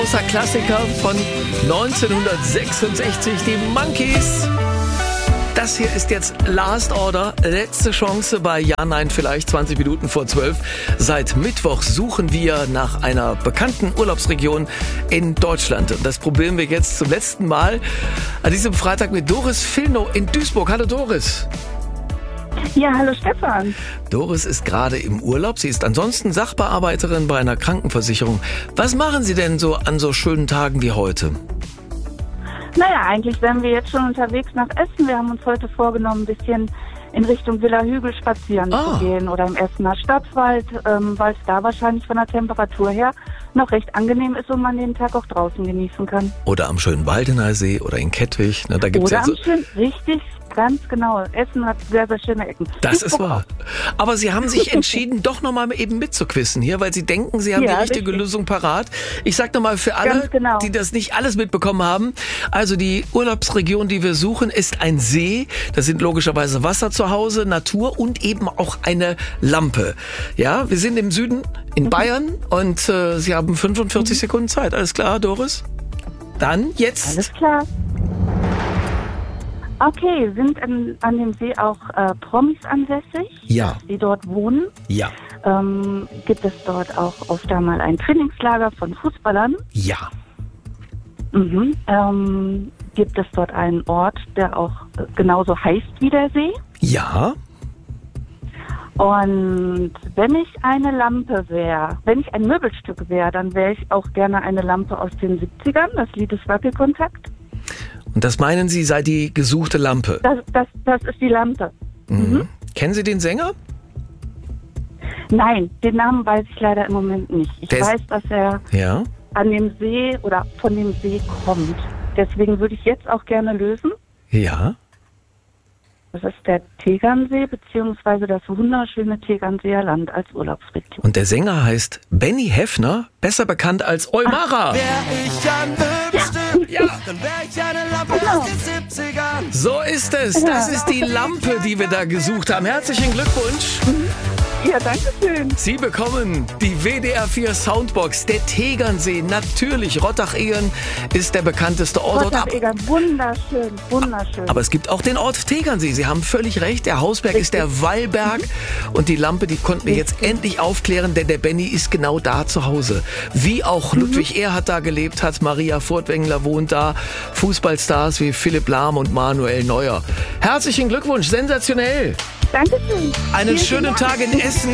Großer Klassiker von 1966, die Monkees. Das hier ist jetzt Last Order, letzte Chance bei Ja, Nein, vielleicht 20 Minuten vor 12. Seit Mittwoch suchen wir nach einer bekannten Urlaubsregion in Deutschland. Und das probieren wir jetzt zum letzten Mal an diesem Freitag mit Doris Filnow in Duisburg. Hallo Doris. Ja, hallo Stefan. Doris ist gerade im Urlaub. Sie ist ansonsten Sachbearbeiterin bei einer Krankenversicherung. Was machen Sie denn so an so schönen Tagen wie heute? Naja, eigentlich wären wir jetzt schon unterwegs nach Essen. Wir haben uns heute vorgenommen, ein bisschen in Richtung Villa Hügel spazieren zu gehen oder im Essener Stadtwald, weil es da wahrscheinlich von der Temperatur her noch recht angenehm ist und man den Tag auch draußen genießen kann. Oder am schönen Waldener See oder in Kettwig. Da gibt's oder ja so am schönen, richtig, ganz genau. Essen hat sehr, sehr schöne Ecken. Das ist wahr. Aber Sie haben sich entschieden, doch nochmal eben mitzuquissen hier, weil Sie denken, Sie haben die richtige Lösung parat. Ich sag nochmal für alle, die das nicht alles mitbekommen haben. Also die Urlaubsregion, die wir suchen, ist ein See. Da sind logischerweise Wasser zu Hause, Natur und eben auch eine Lampe. Ja, wir sind im Süden in Bayern und Sie haben 45 Sekunden Zeit. Alles klar, Doris? Dann jetzt. Alles klar. Okay, sind an dem See auch Promis ansässig, Ja. die dort wohnen? Ja. Gibt es dort auch oft einmal ein Trainingslager von Fußballern? Ja. Gibt es dort einen Ort, der auch genauso heißt wie der See? Ja. Und wenn ich eine Lampe wäre, wenn ich ein Möbelstück wäre, dann wäre ich auch gerne eine Lampe aus den 70ern. Das Lied ist Wackelkontakt. Und das meinen Sie, sei die gesuchte Lampe? Das ist die Lampe. Kennen Sie den Sänger? Nein, den Namen weiß ich leider im Moment nicht. Ich weiß, dass er an dem See oder von dem See kommt. Deswegen würde ich jetzt auch gerne lösen. Ja. Das ist der Tegernsee beziehungsweise das wunderschöne Tegernseer Land als Urlaubsregion. Und der Sänger heißt Benny Heffner, besser bekannt als Eumara. Wär ich ein Möbelstück, dann wär ich eine Lampe aus den 70ern. So ist es. Das ist die Lampe, die wir da gesucht haben. Herzlichen Glückwunsch. Ja, danke schön. Sie bekommen die WDR 4 Soundbox. Der Tegernsee, natürlich. Rottach-Egern ist der bekannteste Ort. Rottach-Egern, wunderschön, wunderschön. Aber es gibt auch den Ort Tegernsee. Sie haben völlig recht. Der Hausberg ist der Wallberg. Und die Lampe, die konnten wir jetzt endlich aufklären, denn der Benny ist genau da zu Hause. Wie auch Ludwig Erhard da gelebt hat. Maria Furtwängler wohnt da. Fußballstars wie Philipp Lahm und Manuel Neuer. Herzlichen Glückwunsch. Sensationell. Dankeschön. Einen schönen Tag in Essen.